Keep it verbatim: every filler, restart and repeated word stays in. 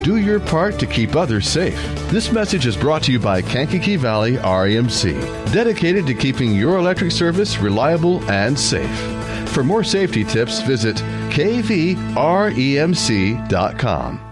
Do your part to keep others safe. This message is brought to you by Kankakee Valley R E M C, dedicated to keeping your electric service reliable and safe. For more safety tips, visit k v r e m c dot com.